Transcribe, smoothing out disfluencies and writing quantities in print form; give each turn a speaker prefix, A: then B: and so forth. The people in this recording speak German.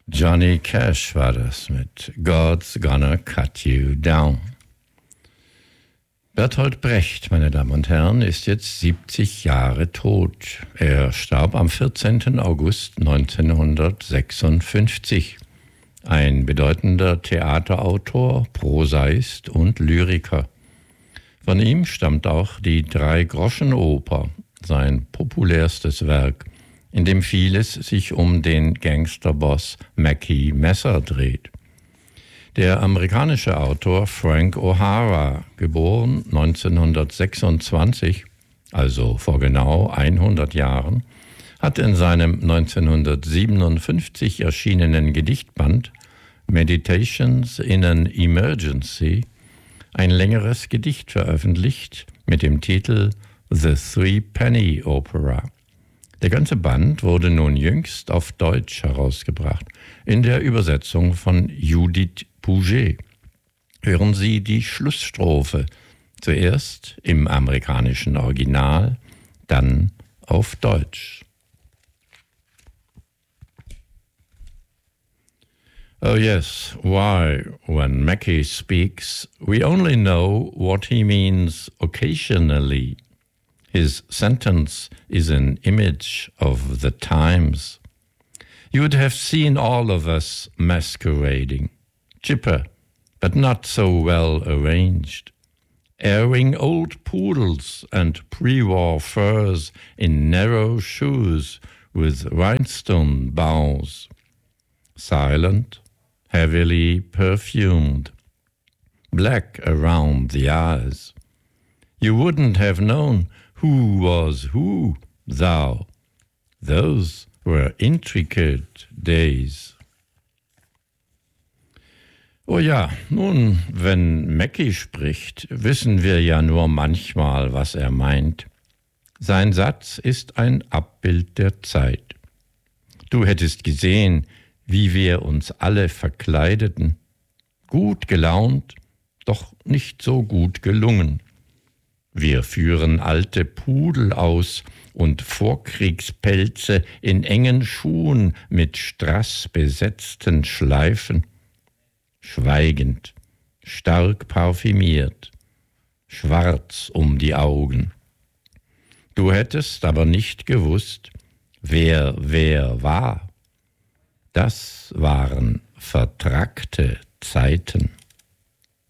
A: Johnny Cash war das mit God's Gonna Cut You Down. Bertolt Brecht, meine Damen und Herren, ist jetzt 70 Jahre tot. Er starb am 14. August 1956. Ein bedeutender Theaterautor, Prosaist und Lyriker. Von ihm stammt auch die Drei-Groschen-Oper, sein populärstes Werk, in dem vieles sich um den Gangsterboss Mackie Messer dreht. Der amerikanische Autor Frank O'Hara, geboren 1926, also vor genau 100 Jahren, hat in seinem 1957 erschienenen Gedichtband Meditations in an Emergency ein längeres Gedicht veröffentlicht mit dem Titel The Three-Penny Opera. Der ganze Band wurde nun jüngst auf Deutsch herausgebracht, in der Übersetzung von Judith Pouget. Hören Sie die Schlussstrophe, zuerst im amerikanischen Original, dann auf Deutsch. Oh yes, why, when Mackie speaks, we only know what he means occasionally. His sentence is an image of the times. You would have seen all of us masquerading, chipper, but not so well arranged, airing old poodles and pre-war furs in narrow shoes with rhinestone bows, silent, heavily perfumed, black around the eyes. You wouldn't have known who was who, thou? Those were intricate days. Oh ja, nun, wenn Mackie spricht, wissen wir ja nur manchmal, was er meint. Sein Satz ist ein Abbild der Zeit. Du hättest gesehen, wie wir uns alle verkleideten. Gut gelaunt, doch nicht so gut gelungen. Wir führen alte Pudel aus und Vorkriegspelze in engen Schuhen mit strassbesetzten Schleifen. Schweigend, stark parfümiert, schwarz um die Augen. Du hättest aber nicht gewusst, wer war. Das waren vertrackte Zeiten.